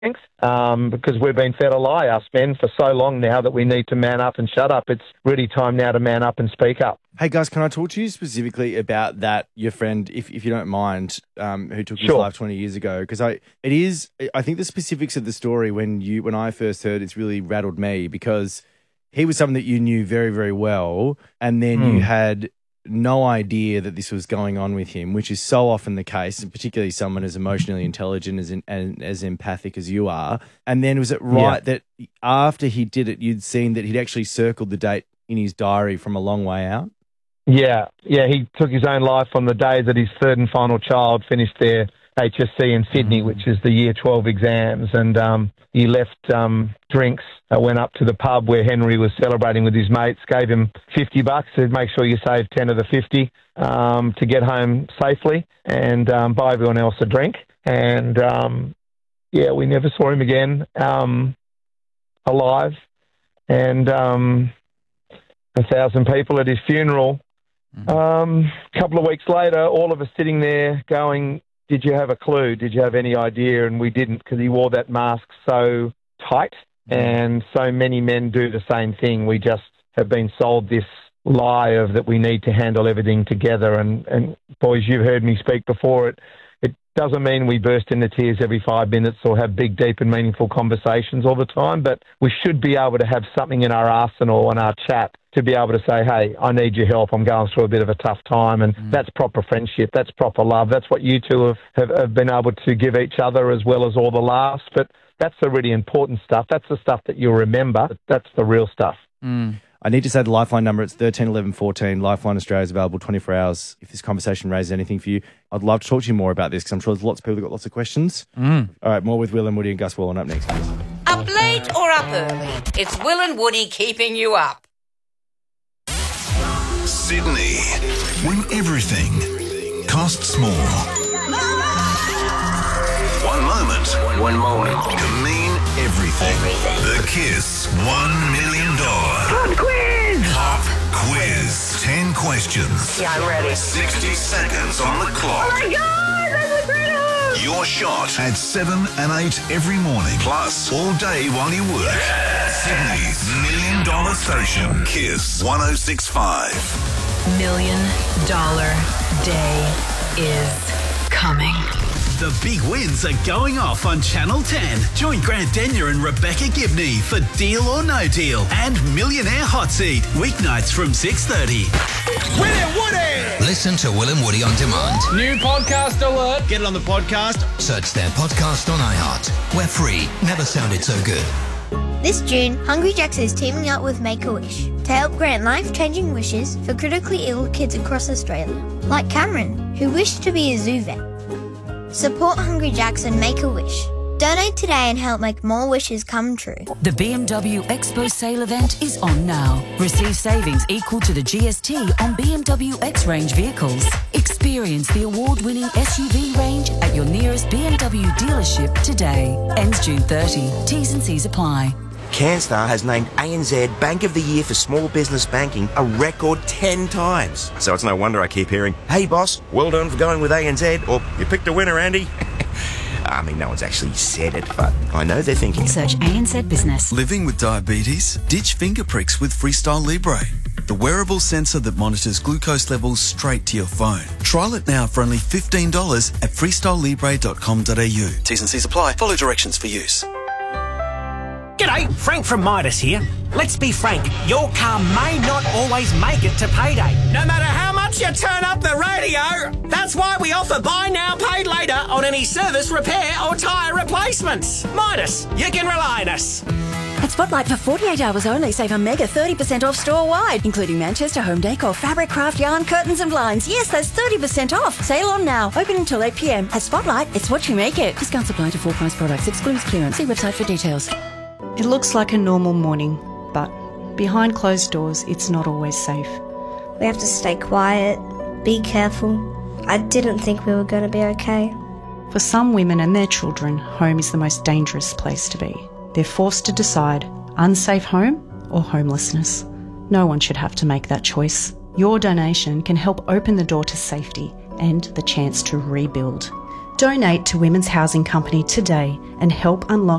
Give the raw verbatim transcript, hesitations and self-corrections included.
um, because we've been fed a lie, us men, for so long now that we need to man up and shut up. It's really time now to man up and speak up. Hey, guys, can I talk to you specifically about that, your friend, if if you don't mind, um, who took his Sure. life twenty years ago? Because I, it is, I think the specifics of the story when you, when I first heard it's really rattled me because he was someone that you knew very, very well, and then Mm. you had no idea that this was going on with him, which is so often the case, and particularly someone as emotionally intelligent as in, and as empathic as you are. And then was it right Yeah. that after he did it, you'd seen that he'd actually circled the date in his diary from a long way out? Yeah, yeah, he took his own life on the day that his third and final child finished their H S C in Sydney, which is the year twelve exams, and um, he left um, drinks, uh, went up to the pub where Henry was celebrating with his mates, gave him fifty bucks, said make sure you save ten of the fifty um, to get home safely, and um, buy everyone else a drink. And um, yeah, we never saw him again um, alive, and um, a thousand people at his funeral. Um, a couple of weeks later, all of us sitting there going, did you have a clue? Did you have any idea? And we didn't, because he wore that mask so tight, and so many men do the same thing. We just have been sold this lie of that we need to handle everything together. And, and boys, you've heard me speak before. It it doesn't mean we burst into tears every five minutes or have big, deep and meaningful conversations all the time, but we should be able to have something in our arsenal and our chat to be able to say, hey, I need your help. I'm going through a bit of a tough time. And mm. that's proper friendship. That's proper love. That's what you two have, have, have been able to give each other, as well as all the laughs. But that's the really important stuff. That's the stuff that you'll remember. That's the real stuff. Mm. I need to say the Lifeline number. It's thirteen eleven fourteen. Lifeline Australia is available twenty-four hours. If this conversation raises anything for you, I'd love to talk to you more about this because I'm sure there's lots of people who've got lots of questions. Mm. All right, more with Will and Woody and Gus Wallen up next, please. Up late or up early, it's Will and Woody keeping you up. Sydney, when everything costs more. One moment, One moment. can mean everything. Everything. The Kiss One Million Dollar Pop quiz! Pop Quiz. Ten questions. Yeah, I'm ready. Sixty seconds on the clock. Oh my God, that's incredible! Your shot at seven and eight every morning. Plus, all day while you work. Sydney's Million Dollar Station. Kiss one oh six point five. Million Dollar Day is coming. The big wins are going off on Channel ten. Join Grant Denyer and Rebecca Gibney for Deal or No Deal and Millionaire Hot Seat, weeknights from six thirty. Will and Woody! Listen to Will and Woody on demand. New podcast alert. Get it on the podcast. Search their podcast on iHeart. We're free. Never sounded so good. This June, Hungry Jack's is teaming up with Make-A-Wish to help grant life-changing wishes for critically ill kids across Australia, like Cameron, who wished to be a zoo vet. Support Hungry Jacks and Make-A-Wish. Donate today and help make more wishes come true. The B M W Expo sale event is on now. Receive savings equal to the G S T on B M W X-Range vehicles. Experience the award-winning S U V range at your nearest B M W dealership today. Ends June thirtieth. T's and C's apply. CanStar has named A N Z Bank of the Year for Small Business Banking a record ten times. So it's no wonder I keep hearing, hey boss, well done for going with A N Z, or you picked a winner, Andy. I mean, no one's actually said it, but I know they're thinking. Search A N Z Business. Living with diabetes? Ditch finger pricks with Freestyle Libre, the wearable sensor that monitors glucose levels straight to your phone. Trial it now for only fifteen dollars at freestyle libre dot com dot a u. T's and C's apply. Follow directions for use. G'day, Frank from Midas here. Let's be frank, your car may not always make it to payday. No matter how much you turn up the radio. That's why we offer buy now, pay later on any service, repair or tyre replacements. Midas, you can rely on us. At Spotlight for forty-eight hours only, save a mega thirty percent off store-wide, including Manchester home decor, fabric, craft, yarn, curtains and blinds. Yes, that's thirty percent off. Sale on now. Open until eight p m. At Spotlight, it's what you make it. Discounts apply to full price products. Excludes clearance. See website for details. It looks like a normal morning, but behind closed doors, it's not always safe. We have to stay quiet, be careful. I didn't think we were going to be okay. For some women and their children, home is the most dangerous place to be. They're forced to decide unsafe home or homelessness. No one should have to make that choice. Your donation can help open the door to safety and the chance to rebuild. Donate to Women's Housing Company today and help unlock